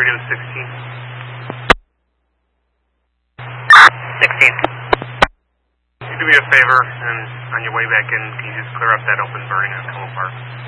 negative 16. 16. Can you do me a favor, and on your way back in, can you just clear up that open burning on Como Park?